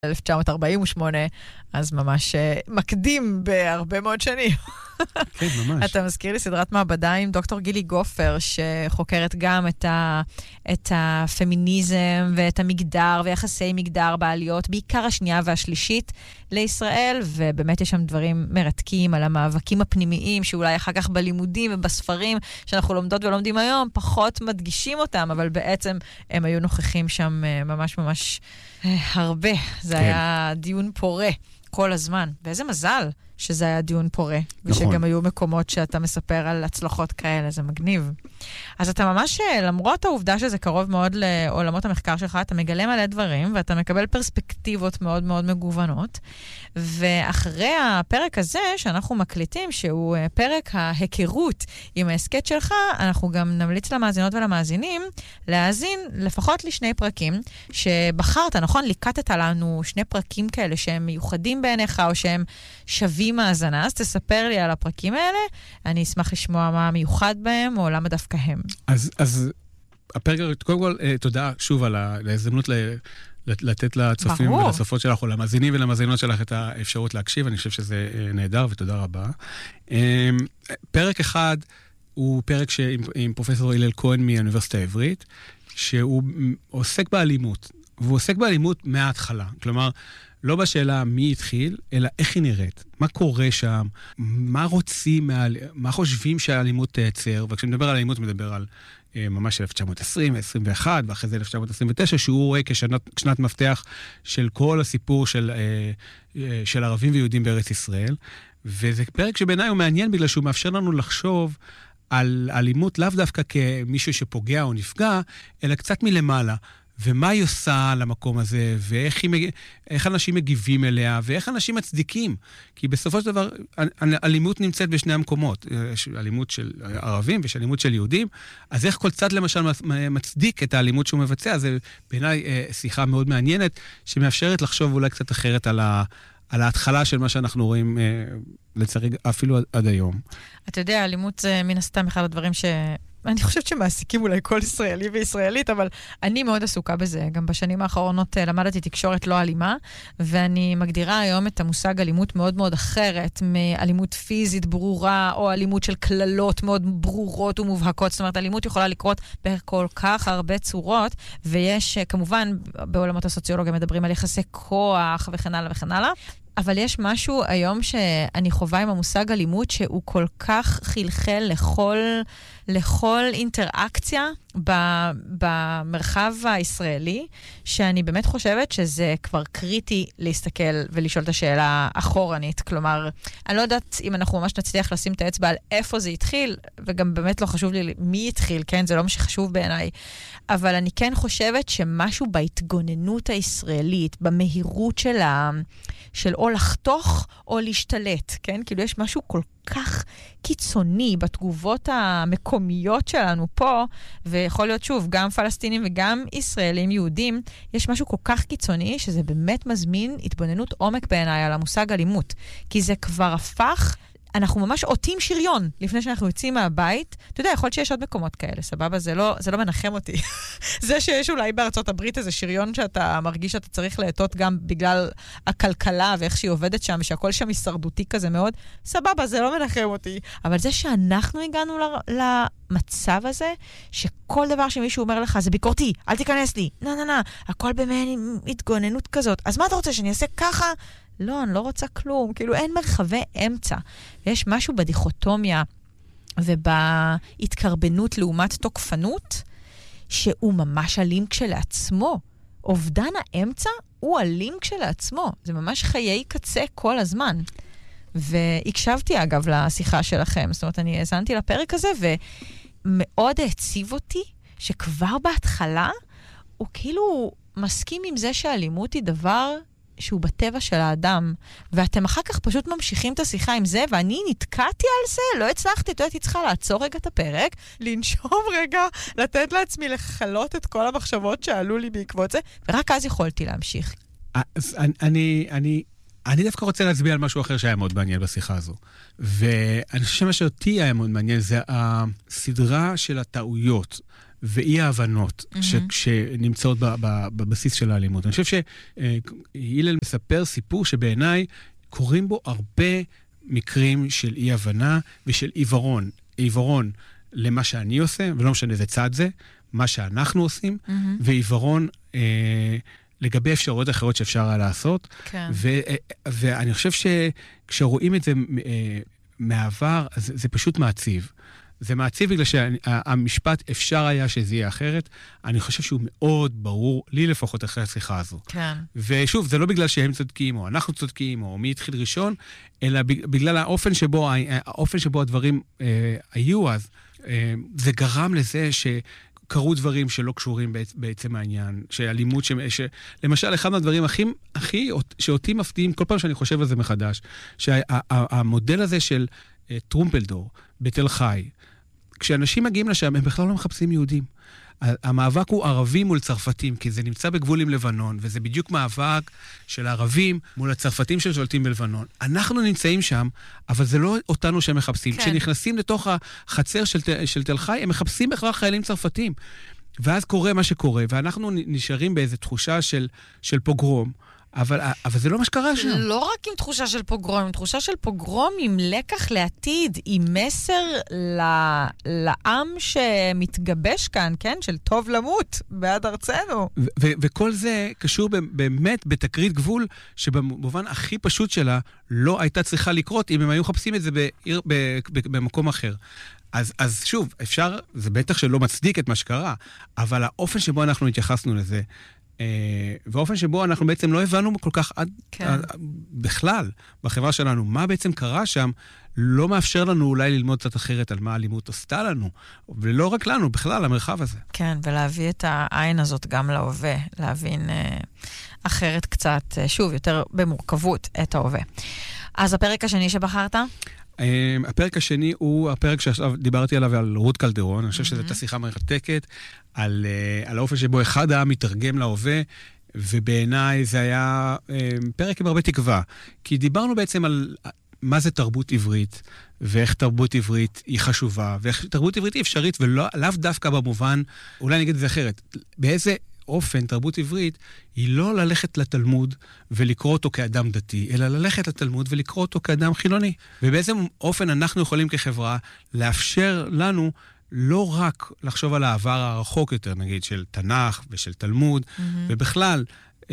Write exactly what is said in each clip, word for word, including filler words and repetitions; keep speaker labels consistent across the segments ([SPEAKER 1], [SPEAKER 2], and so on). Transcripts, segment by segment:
[SPEAKER 1] אלף תשע מאות ארבעים ושמונה, אז ממש מקדים בהרבה מאוד שנים.
[SPEAKER 2] כן, ממש.
[SPEAKER 1] אתה מזכיר לי סדרת מעבדה עם דוקטור גילי גופר, שחוקרת גם את, ה, את הפמיניזם ואת המגדר ויחסי מגדר בעליות, בעיקר השנייה והשלישית לישראל, ובאמת יש שם דברים מרתקים על המאבקים הפנימיים, שאולי אחר כך בלימודים ובספרים שאנחנו לומדות ולומדים היום, פחות מדגישים אותם, אבל בעצם הם היו נוכחים שם ממש ממש הרבה. זה כן. היה דיון פורה כל הזמן. ואיזה מזל שזה היה דיון פורה. נכון. ושגם היו מקומות שאתה מספר על הצלחות כאלה. זה מגניב. אז אתה ממש, למרות העובדה שזה קרוב מאוד לעולמות המחקר שלך, אתה מגלה מלא דברים, ואתה מקבל פרספקטיבות מאוד מאוד מגוונות. ואחרי הפרק הזה, שאנחנו מקליטים, שהוא פרק ההיכרות עם העסקת שלך, אנחנו גם נמליץ למאזינות ולמאזינים להאזין לפחות לשני פרקים, שבחרת, נכון? ליקטת לנו שני פרקים כאלה שהם מיוחדים בעיניך, או שהם שווים מאזנה, אז תספר לי על הפרקים האלה, אני אשמח לשמוע מה מיוחד בהם, או למה דווקא הם.
[SPEAKER 2] אז, אז הפרק, קודם כל, תודה שוב על ההזדמנות ל... לתת לצופים ברור. ולצופות שלך, או למאזינים ולמאזינות שלך את האפשרות להקשיב, אני חושב שזה נהדר ותודה רבה. פרק אחד הוא פרק שעם, עם פרופסור הלל כהן מהאוניברסיטה העברית, שהוא עוסק באלימות, והוא עוסק באלימות מההתחלה, כלומר, לא בשאלה מי התחיל, אלא איך היא נראית, מה קורה שם, מה רוצים, מה חושבים שהאלימות תייצר, וכשנדבר על אלימות מדבר על ממש אלף תשע מאות עשרים, עשרים ואחת, ואחרי זה אלף תשע מאות עשרים ותשע, שהוא רואה כשנת מפתח של כל הסיפור של, של ערבים ויהודים בארץ ישראל. וזה פרק שבעיניי הוא מעניין, בגלל שהוא מאפשר לנו לחשוב על אלימות לאו דווקא כמישהו שפוגע או נפגע, אלא קצת מלמעלה. ומה היא עושה למקום הזה, ואיך היא, איך אנשים מגיבים אליה, ואיך אנשים מצדיקים. כי בסופו של דבר, אלימות נמצאת בשני המקומות. יש אלימות של ערבים ויש אלימות של יהודים, אז איך כל צד למשל מצדיק את האלימות שהוא מבצע, זה בעיניי שיחה מאוד מעניינת, שמאפשרת לחשוב אולי קצת אחרת על ה... על ההתחלה של מה שאנחנו רואים, לצערי, אפילו עד היום.
[SPEAKER 1] אתה יודע, אלימות זה מן הסתם אחד הדברים ש... אני חושבת שמעסיקים אולי כל ישראלי וישראלית, אבל אני מאוד עסוקה בזה. גם בשנים האחרונות למדתי תקשורת לא אלימה, ואני מגדירה היום את המושג אלימות מאוד מאוד אחרת, מאלימות פיזית ברורה, או אלימות של כללות מאוד ברורות ומובהקות. זאת אומרת, אלימות יכולה לקרות בכל כך הרבה צורות, ויש כמובן, בעולמות הסוציולוגיה מדברים על יחסי כוח וכן הלאה וכן הלאה, אבל יש משהו היום שאני חווה עם המושג אלימות, שהוא כל כך חלחל לכל, לכל אינטראקציה במרחב הישראלי, שאני באמת חושבת שזה כבר קריטי להסתכל ולשאול את השאלה אחורנית. כלומר, אני לא יודעת אם אנחנו ממש נצליח לשים את האצבע על איפה זה התחיל, וגם באמת לא חשוב לי מי התחיל, כן? זה לא מה שחשוב בעיניי. אבל אני כן חושבת שמשהו בהתגוננות הישראלית, במהירות של ה... של או לחתוך או להשתלט, כן? כאילו יש משהו כל כך קיצוני בתגובות המקומיות שלנו פה, ויכול להיות שוב, גם פלסטינים וגם ישראלים יהודים, יש משהו כל כך קיצוני שזה באמת מזמין התבוננות עומק בעיניי על המושג אלימות, כי זה כבר הפך... אנחנו ממש עוטים שריון לפני שאנחנו יוצאים מהבית. אתה יודע, יכול להיות שיש עוד מקומות כאלה, סבבה? זה לא, זה לא מנחם אותי. זה שיש אולי בארצות הברית איזה שריון שאתה מרגיש שאתה צריך לעטות גם בגלל הכלכלה ואיך שהיא עובדת שם, ושהכל שם הישרדותי כזה מאוד, סבבה, זה לא מנחם אותי. אבל זה שאנחנו הגענו למצב הזה, שכל דבר שמישהו אומר לך, זה ביקורתי, אל תיכנס לי, נה, נה, נה, הכל במעין התגוננות כזאת. אז מה אתה רוצה, שאני אעשה ככה? לא, אני לא רוצה כלום. כאילו, אין מרחבי אמצע. יש משהו בדיכוטומיה ובהתקרבנות לעומת תוקפנות, שהוא ממש אלים כשלעצמו. אובדן האמצע הוא אלים כשלעצמו. זה ממש חיי קצה כל הזמן. והקשבתי, אגב, לשיחה שלכם. זאת אומרת, אני האזנתי לפרק הזה, ומאוד הציב אותי שכבר בהתחלה הוא כאילו מסכים עם זה שהאלימות היא דבר... שהוא בטבע של האדם, ואתם אחר כך פשוט ממשיכים את השיחה עם זה, ואני נתקעתי על זה, לא הצלחתי, הייתי צריכה לעצור רגע את הפרק, לנשום רגע, לתת לעצמי לחלות את כל המחשבות שעלו לי בעקבות זה, ורק אז יכולתי להמשיך.
[SPEAKER 2] אז אני, אני, אני דווקא רוצה להצביע על משהו אחר שהיה מאוד מעניין בשיחה הזו, ואני חושב שמה שאותי היה מאוד מעניין, זה הסדרה של הטעויות, ואי ההבנות mm-hmm. ש, שנמצאות ב, ב, בבסיס של האלימות. אני חושב שהילל מספר סיפור שבעיניי קוראים בו הרבה מקרים של אי הבנה ושל עיוורון. עיוורון למה שאני עושה, ולא משנה זה צד זה, מה שאנחנו עושים, mm-hmm. ועיוורון אה, לגבי אפשרויות אחרות שאפשר היה לעשות. כן. ו, ואני חושב שכשרואים את זה אה, מהעבר, אז זה פשוט מעציב. זה מעציב בגלל שהמשפט אפשר היה שזה יהיה אחרת. אני חושב שהוא מאוד ברור, לי לפחות אחרי השיחה הזו.
[SPEAKER 1] כן.
[SPEAKER 2] ושוב, זה לא בגלל שהם צודקים, או אנחנו צודקים, או מי התחיל ראשון, אלא בגלל האופן שבו, האופן שבו הדברים אה, היו אז. אה, זה גרם לזה ש... קרו דברים שלא קשורים בעצם העניין, שאלימות, ש... ש... למשל, אחד מהדברים הכי, הכי, שאותי מפתיעים, כל פעם שאני חושב על זה מחדש, שהמודל הזה של טרומפלדור, בתל חי, כשאנשים מגיעים לשם, הם בכלל לא מחפשים יהודים. המאבק הוא ערבים מול צרפתים, כי זה נמצא בגבול עם לבנון, וזה בדיוק מאבק של הערבים מול הצרפתים ששולטים בלבנון. אנחנו נמצאים שם, אבל זה לא אותנו שהם מחפשים. כן. כשנכנסים לתוך החצר של, של תל חי, הם מחפשים בכלל חיילים צרפתים. ואז קורה מה שקורה, ואנחנו נשארים באיזו תחושה של, של פוגרום, אבל, אבל זה לא מה שקרה שם.
[SPEAKER 1] לא רק עם תחושה של פוגרום, עם תחושה של פוגרום עם לקח לעתיד, עם מסר ל, לעם שמתגבש כאן, כן? של טוב למות בעד ארצנו.
[SPEAKER 2] ו- ו- וכל זה קשור באמת בתקרית גבול, שבמובן הכי פשוט שלה לא הייתה צריכה לקרות, אם הם היו חפשים את זה בעיר, ב- ב- במקום אחר. אז, אז שוב, אפשר, זה בטח שלא מצדיק את מה שקרה, אבל האופן שבו אנחנו התייחסנו לזה, ואופן שבו אנחנו בעצם לא הבנו כל כך עד, כן. עד, בכלל בחברה שלנו, מה בעצם קרה שם, לא מאפשר לנו אולי ללמוד קצת אחרת על מה האלימות עשתה לנו, ולא רק לנו, בכלל, המרחב הזה.
[SPEAKER 1] כן, ולהביא את העין הזאת גם להווה, להבין אה, אחרת קצת, אה, שוב, יותר במורכבות את ההווה. אז הפרק השני שבחרת?
[SPEAKER 2] הפרק השני הוא הפרק שעכשיו דיברתי עליו, על רות קלדרון. אני חושב שזו הייתה שיחה מרתקת, על, על האופן שבו אחד העם מתרגם להווה, ובעיניי זה היה פרק עם הרבה תקווה. כי דיברנו בעצם על מה זה תרבות עברית, ואיך תרבות עברית היא חשובה, ואיך תרבות עברית היא אפשרית, ולאו דווקא במובן, אולי נגיד את זה אחרת, באיזה אופן תרבות עברית היא לא ללכת לתלמוד ולקרוא אותו כאדם דתי, אלא ללכת לתלמוד ולקרוא אותו כאדם חילוני. ובאיזה אופן אנחנו יכולים כחברה לאפשר לנו לא רק לחשוב על העבר הרחוק יותר, נגיד, של תנ"ך ושל תלמוד, mm-hmm. ובכלל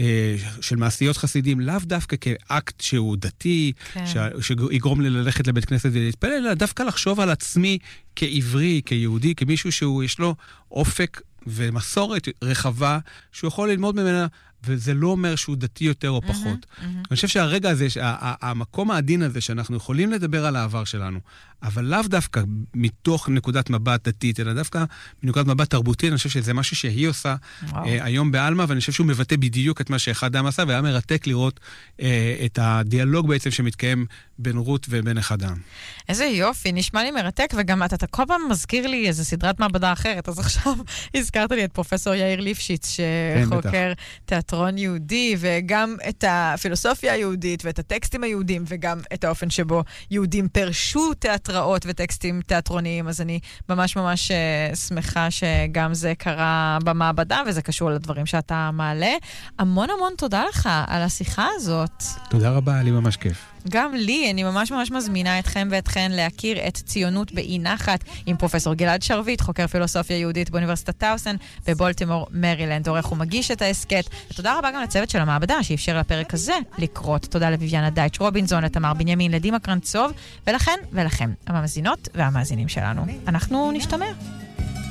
[SPEAKER 2] של מעשיות חסידים, לאו דווקא כאקט שהוא דתי, כן. שיגרום לי ללכת לבית כנסת ולהתפלל, אלא דווקא לחשוב על עצמי כעברי, כיהודי, כמישהו שהוא יש לו אופק ומסורת רחבה, שהוא יכול ללמוד ממנה, וזה לא אומר שהוא דתי יותר או פחות. Mm-hmm, mm-hmm. אני חושב שהרגע הזה, המקום העדין הזה, שאנחנו יכולים לדבר על העבר שלנו, אבל לאו דווקא מתוך נקודת מבט דתית, אלא דווקא מנקודת מבט תרבותית, אני חושב שזה משהו שהיא עושה אה, היום באלמה, ואני חושב שהוא מבטא בדיוק את מה שאחד העם עשה, והיה מרתק לראות אה, את הדיאלוג בעצם שמתקיים בין רות ובין אחד העם.
[SPEAKER 1] איזה יופי, נשמע לי מרתק, וגם אתה, אתה כל פעם מזכיר לי איזו סדרת מעבדה אחרת, אז עכשיו הזכרת לי את פרופסור יאיר ליפשיץ, שחוקר תיאטרון יהודי, וגם את הפילוסופיה היהודית, ואת הטקסטים היהודים, וגם את האופן שבו יהודים פרשו תיאטראות וטקסטים תיאטרוניים, אז אני ממש ממש שמחה שגם זה קרה במעבדה, וזה קשור לדברים שאתה מעלה. המון המון תודה לך על השיחה הזאת.
[SPEAKER 2] תודה רבה, היה לי ממש כיף.
[SPEAKER 1] גם לי, אני ממש ממש מזמינה אתכם ואתכן להכיר את ציונות באי נחת עם פרופסור גלעד שרביט, חוקר פילוסופיה יהודית באוניברסיטת טאוסן בבולטימור, מרילנד, עורך ומגיש את ההסקט. ותודה רבה גם לצוות של המעבדה שאפשר לפרק הזה לקרות. תודה לביביאנה דייטש רובינזון, לתמר בנימין, לדימה קרנצוב, ולכן ולכם, המאזינות והמאזינים שלנו. אנחנו נשתמע.